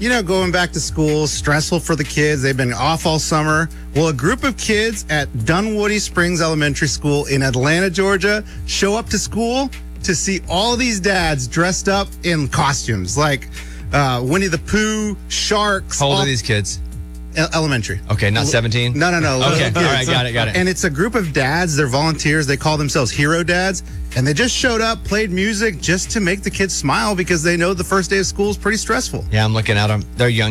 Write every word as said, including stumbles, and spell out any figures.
you know, going back to school, stressful for the kids. They've been off all summer. Well, a group of kids at Dunwoody Springs Elementary School in Atlanta, Georgia, show up to school to see all these dads dressed up in costumes, like uh, Winnie the Pooh, sharks. How old all- are these kids? E- Elementary. Okay, not seventeen? No, no, no. Okay, little all right, kids. got it, got it. And it's a group of dads. They're volunteers. They call themselves Hero Dads. And they just showed up, played music just to make the kids smile because they know the first day of school is pretty stressful. Yeah, I'm looking at them. They're young.